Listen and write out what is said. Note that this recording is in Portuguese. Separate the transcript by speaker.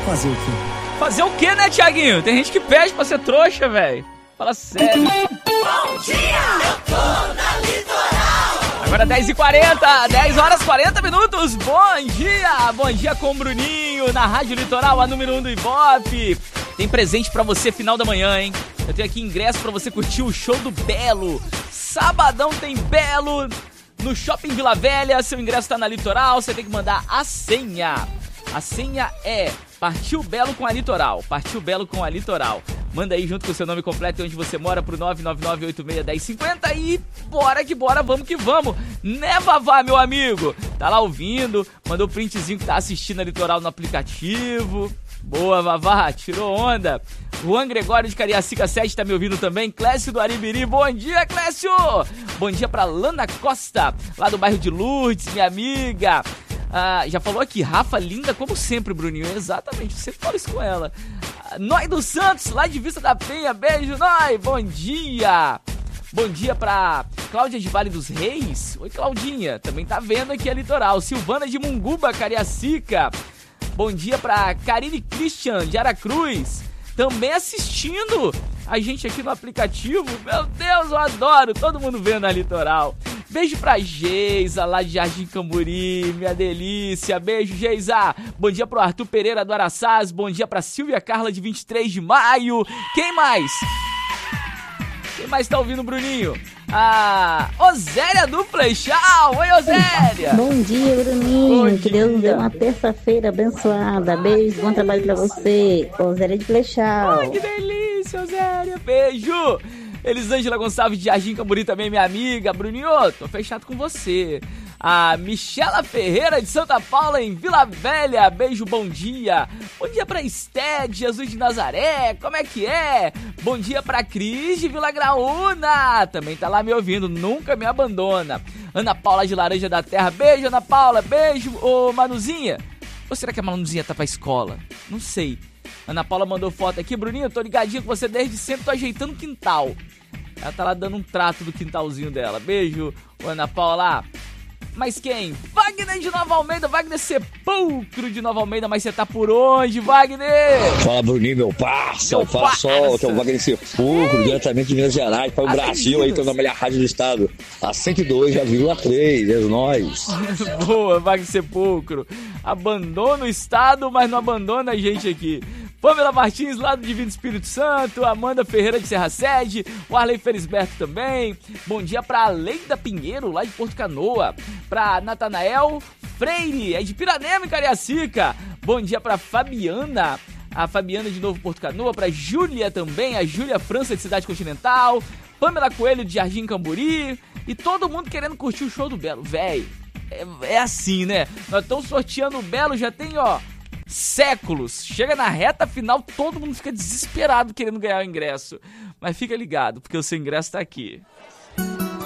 Speaker 1: Fazer o quê?
Speaker 2: Fazer o quê, né, Thiaguinho? Tem gente que pede pra ser trouxa, velho. Fala sério.
Speaker 3: Bom dia, eu tô na Litoral.
Speaker 2: Agora 10h40, 10 horas 40 minutos. Bom dia com o Bruninho na Rádio Litoral, a número 1 do Ibope. Tem presente pra você final da manhã, hein? Eu tenho aqui ingresso pra você curtir o show do Belo. Sabadão tem Belo no Shopping Vila Velha. Seu ingresso tá na Litoral, você tem que mandar a senha. A senha é Partiu Belo com a Litoral. Partiu Belo com a Litoral. Manda aí junto com o seu nome completo e onde você mora pro 999861050 e bora que bora, vamos que vamos. Né, Vavá, meu amigo? Tá lá ouvindo, mandou o printzinho que tá assistindo a Litoral no aplicativo. Boa, Vavá, tirou onda. Juan Gregório de Cariacica 7 tá me ouvindo também. Clécio do Aribiri, bom dia, Clécio. Bom dia pra Lana Costa, lá do bairro de Lourdes, minha amiga. Já falou aqui, Rafa, linda como sempre, Bruninho. Exatamente, você fala isso com ela. Noi dos Santos, lá de Vista da Penha, beijo, Noi, bom dia. Bom dia pra Cláudia de Vale dos Reis. Oi, Claudinha, também tá vendo aqui a Litoral. Silvana de Munguba, Cariacica. Bom dia pra Karine Christian de Aracruz, também assistindo a gente aqui no aplicativo. Meu Deus, eu adoro, todo mundo vendo a Litoral. Beijo pra Geisa, lá de Jardim Camburi, minha delícia. Beijo, Geisa. Bom dia pro Arthur Pereira do Araçás. Bom dia pra Silvia Carla de 23 de maio. Quem mais? Quem mais tá ouvindo, Bruninho? Osélia do Flechal. Oi, Osélia.
Speaker 4: Bom dia, Bruninho.
Speaker 2: Bom
Speaker 4: que Deus nos dê
Speaker 2: dia.
Speaker 4: uma terça-feira abençoada. Beijo, bom trabalho pra você. Osélia de Flechal.
Speaker 2: Ai, que delícia, Osélia. Beijo. Elisângela Gonçalves de Jardim Camburi também, minha amiga. Bruninho, tô fechado com você. A Michela Ferreira de Santa Paula em Vila Velha. Beijo, bom dia. Bom dia pra Esté de Jesus de Nazaré. Como é que é? Bom dia pra Cris de Vila Graúna. Também tá lá me ouvindo, nunca me abandona. Ana Paula de Laranja da Terra. Beijo, Ana Paula. Beijo, ô Manuzinha. Ou será que a Manuzinha tá pra escola? Não sei. Ana Paula mandou foto aqui. Bruninho, eu tô ligadinha com você desde sempre, tô ajeitando o quintal. Ela tá lá dando um trato do quintalzinho dela. Beijo, Ana Paula. Mas quem? Wagner de Nova Almeida, Wagner Sepulcro de Nova Almeida, mas você tá por onde, Wagner?
Speaker 5: Fala, Bruninho, meu parça, o Farsol, que é o Wagner Sepulcro, diretamente de Minas Gerais, para o Brasil, aí, tô na melhor rádio do estado, a 102,3, é nóis.
Speaker 2: Boa, Wagner Sepulcro. Abandona o estado, mas não abandona a gente aqui. Pamela Martins, lá do Divino Espírito Santo. Amanda Ferreira de Serra Sede. O Arley Felisberto também. Bom dia pra Leida Pinheiro, lá de Porto Canoa. Pra Natanael Freire, é de Piranema, em Cariacica. Bom dia pra Fabiana. A Fabiana de Novo Porto Canoa. Pra Júlia também, a Júlia França de Cidade Continental. Pamela Coelho de Jardim Camburi. E todo mundo querendo curtir o show do Belo. Véi, é assim, né? Nós estamos sorteando o Belo, já tem, séculos. Chega na reta final, todo mundo fica desesperado querendo ganhar o ingresso. Mas fica ligado, porque o seu ingresso tá aqui.